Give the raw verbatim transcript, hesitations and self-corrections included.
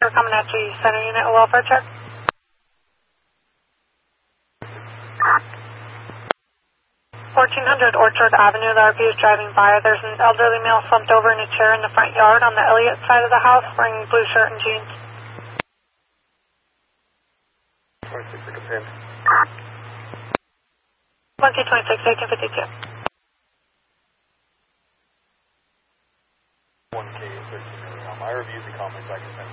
We're coming at you, center unit, a welfare check. fourteen hundred Orchard Avenue, the R P is driving by. There's an elderly male slumped over in a chair in the front yard on the Elliott side of the house wearing blue shirt and jeans. twenty-six, like a pin. one K twenty-six, eighteen fifty-two. one K thirteen, I review the comments I can send.